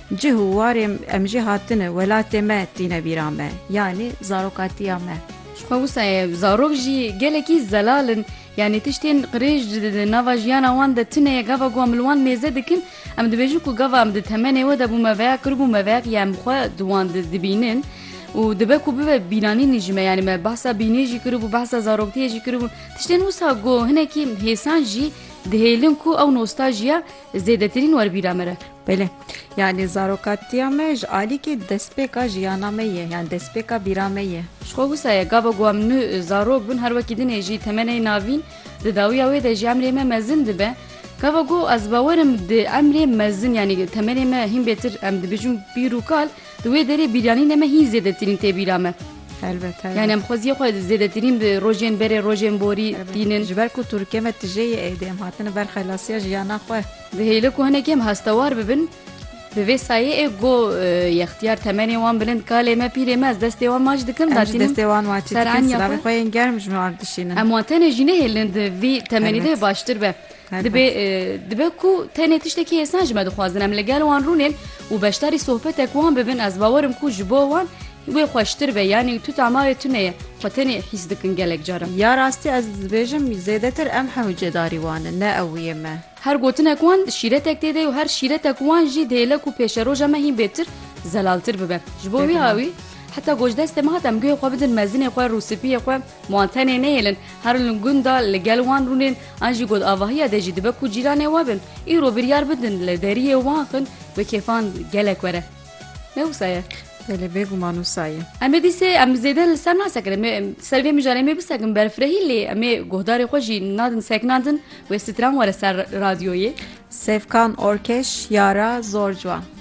Cihû warê em jî hatine welatê me tîne bîra me, yanî zarokatiya me. Xwe wisa zarok jî gelekî zelalin, yani tiştên qirêj di nava jiyana wan de tune gava ku em li wan mêze dikin, em dibêjin ku gava em di temenê we de bû meveya kiribû meveyek ya em xwe di wan dibînin û dibe ku bibe bîranînê jî me, yani me behsa bînê jî kiribû, behsa zaroktiyê jî kiribû. Tiştên wisa got hinekî hêsan jî dihêlin ku ew nostaljiya zêdetirîn werbîra me re. Belê, yani zarokatiya me ji alîkê destpêka jiyana me ye, yani destpêka bîra me ye. Ji xwe wisa ye gava ku em nû zarok bin her wekî dinê jî temenê navîn di dawiya wê de jî emrê me mezin dibe. Gava ku ez bawerim di emrê mezin, yani temenê me hîn bêtir em dibêjin pîr û kal, di wê derê bîranînê me hîn zêdetirîn tê bîra me. Elbet, elbet. Yani em xweziyê xwe zêdetirîn bi rojên berê rojên borî dînin. Ji ber ku Tirkiye me tijeyê êdî em hatine ber xelasiya jiyana xwe. Dihêle ku hinekî em hestewar bibin, bi vê sayê got yextiyar temenê wan bilind kalê me pîrê me ez destê wan maç dikim Em ji destê wan maçî dikin, seraniya silavê xwe. xwe yên germ ji me ardişînin. Em wan tenê jî nehêlin di vî temenî de baştir be. Dibe ku tenê tiştekî hêsan ji me dixwazin em li gel wan rûnên û beşdarî sohbetek wan bibin, ez bawerim ku ji bo wan wê xweştir be, yani tu tamarê tune ye xwe tenê hîs dikin gelek caran. Ya rastî ez dibêjim zêdetir em hemû cedarî wan in, ne ew yê me. Her gotinek wan şîretek tê de û her şîretek wan jî dihêle ku pêşeroja me hîn bêtir zelaltir bibe. Ji bo wî awî heta gojdestê me hat em guhê xwe bidin mezinê xwe rûspiyê xwe wan tenê nehêlin, her gunda li gel wan rûnên an jî got avahiya de jî dibe ku cîranê we bin îro biryar bidin li deriyê wan xin bi kêfan gelek were. Ne wisa ye? Belê bêguman wisa ye. Em ê dîsê em zêde li ser nasekirin, ser vê mijarê me bisekin berfirehî lê em ê guhdarê xwe jî nadin seknandin wê stran were ser radyoyê. Sevkan Orkeş, Yara Zorcva.